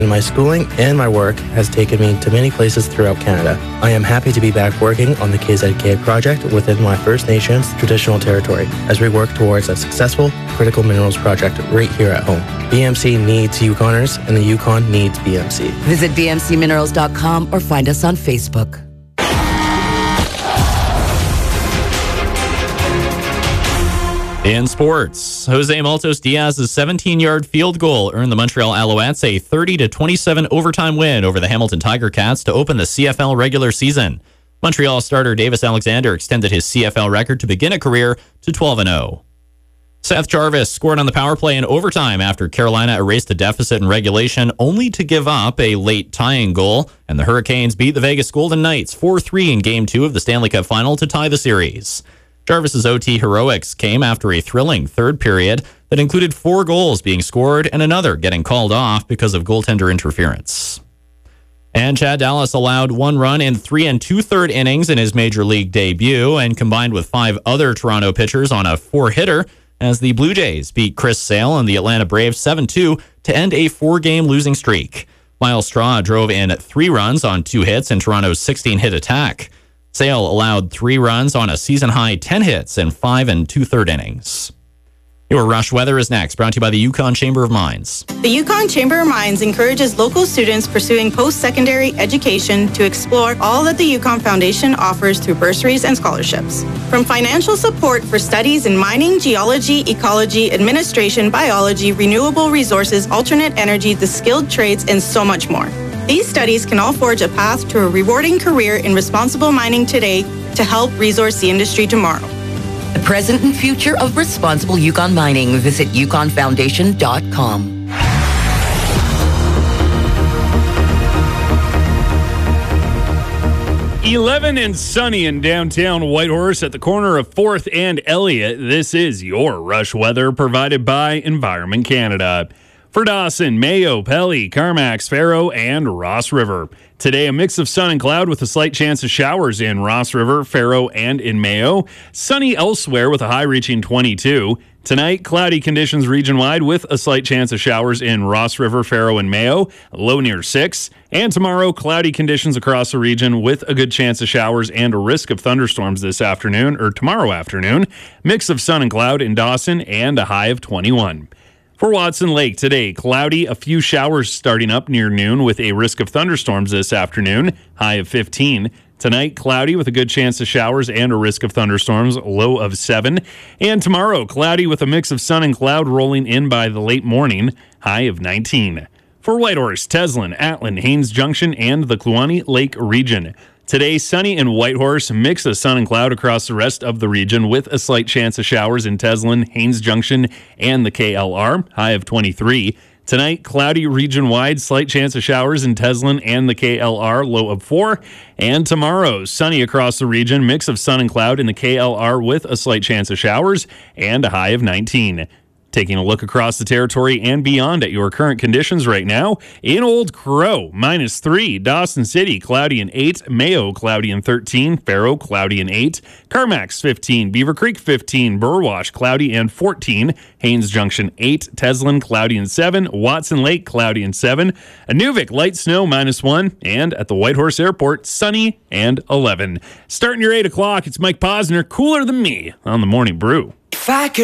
My schooling and my work has taken me to many places throughout Canada. I am happy to be back working on the KZK project within my First Nations traditional territory as we work towards a successful critical minerals project right here at home. BMC needs Yukoners and the Yukon needs BMC. Visit bmcminerals.com or find us on Facebook. In sports, Jose Maltos Diaz's 17-yard field goal earned the Montreal Alouettes a 30-27 overtime win over the Hamilton Tiger Cats to open the CFL regular season. Montreal starter Davis Alexander extended his CFL record to begin a career to 12-0. Seth Jarvis scored on the power play in overtime after Carolina erased the deficit in regulation, only to give up a late tying goal, and the Hurricanes beat the Vegas Golden Knights 4-3 in Game 2 of the Stanley Cup Final to tie the series. Jarvis's OT heroics came after a thrilling third period that included 4 goals being scored and another getting called off because of goaltender interference. And Chad Dallas allowed 1 run in 3 2/3 innings in his major league debut and combined with 5 other Toronto pitchers on a 4-hitter as the Blue Jays beat Chris Sale and the Atlanta Braves 7-2 to end a 4-game losing streak. Miles Straw drove in 3 runs on 2 hits in Toronto's 16-hit attack. Sale allowed 3 runs on a season-high 10 hits in 5 2/3 innings. Your Rush Weather is next, brought to you by the Yukon Chamber of Mines. The Yukon Chamber of Mines encourages local students pursuing post-secondary education to explore all that the Yukon Foundation offers through bursaries and scholarships. From financial support for studies in mining, geology, ecology, administration, biology, renewable resources, alternate energy, the skilled trades, and so much more. These studies can all forge a path to a rewarding career in responsible mining today to help resource the industry tomorrow. The present and future of responsible Yukon mining. Visit yukonfoundation.com. "11 and sunny in downtown Whitehorse at the corner of 4th and Elliott. This is your Rush Weather provided by Environment Canada. For Dawson, Mayo, Pelly, Carmax, Faro, and Ross River. Today, a mix of sun and cloud with a slight chance of showers in Ross River, Faro, and in Mayo. Sunny elsewhere with a high reaching 22. Tonight, cloudy conditions region-wide with a slight chance of showers in Ross River, Faro, and Mayo, low near 6. And tomorrow, cloudy conditions across the region with a good chance of showers and a risk of thunderstorms this afternoon or tomorrow afternoon. Mix of sun and cloud in Dawson and a high of 21. For Watson Lake today, cloudy, a few showers starting up near noon with a risk of thunderstorms this afternoon, high of 15. Tonight, cloudy with a good chance of showers and a risk of thunderstorms, low of 7. And tomorrow, cloudy with a mix of sun and cloud rolling in by the late morning, high of 19. For Whitehorse, Teslin, Atlin, Haines Junction, and the Kluane Lake region. Today, sunny in Whitehorse, mix of sun and cloud across the rest of the region with a slight chance of showers in Teslin, Haines Junction, and the KLR, high of 23. Tonight, cloudy region-wide, slight chance of showers in Teslin and the KLR, low of 4. And tomorrow, sunny across the region, mix of sun and cloud in the KLR with a slight chance of showers and a high of 19. Taking a look across the territory and beyond at your current conditions right now. In Old Crow, -3. Dawson City, cloudy and 8. Mayo, cloudy and 13. Faro, cloudy and 8. Carmax, 15. Beaver Creek, 15. Burwash, cloudy and 14. Haines Junction, 8. Teslin, cloudy and 7. Watson Lake, cloudy and 7. Inuvik, light snow, -1. And at the Whitehorse Airport, sunny and 11. Starting your 8 o'clock, it's Mike Posner, cooler than me on the Morning Brew.